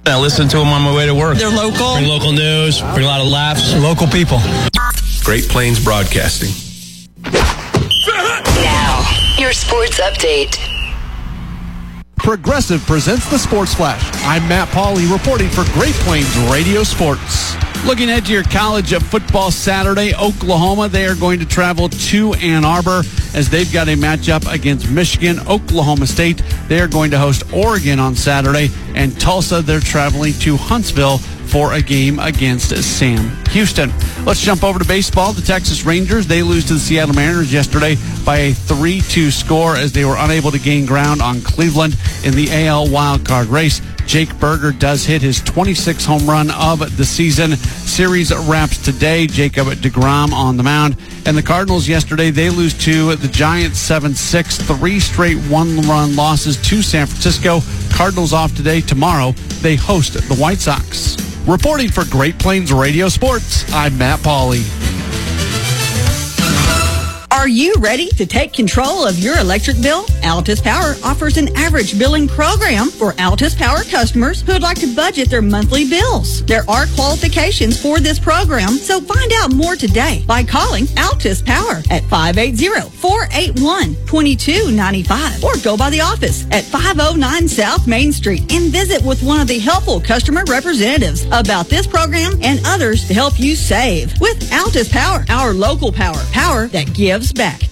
I listen to them on my way to work. They're local. Bring local news, bring a lot of laughs. Local people. Great Plains Broadcasting. Now, your sports update. Progressive presents the Sports Flash. I'm Matt Pauley reporting for Great Plains Radio Sports. Looking ahead to your college football Saturday, Oklahoma, they are going to travel to Ann Arbor as they've got a matchup against Michigan. Oklahoma State, they are going to host Oregon on Saturday. And Tulsa, they're traveling to Huntsville for a game against Sam Houston. Let's jump over to baseball. The Texas Rangers, they lose to the Seattle Mariners yesterday by a 3-2 score as they were unable to gain ground on Cleveland in the AL wildcard race. Jake Berger does hit his 26th home run of the season. Series wraps today. Jacob deGrom on the mound. And the Cardinals yesterday, they lose to the Giants 7-6. 3 straight one-run losses to San Francisco. Cardinals off today. Tomorrow, they host the White Sox. Reporting for Great Plains Radio Sports, I'm Matt Pauley. Are you ready to take control of your electric bill? Altus Power offers an average billing program for Altus Power customers who would like to budget their monthly bills. There are qualifications for this program, so find out more today by calling Altus Power at 580-481-2295 or go by the office at 509 South Main Street and visit with one of the helpful customer representatives about this program and others to help you save. With Altus Power, our local power that gives back.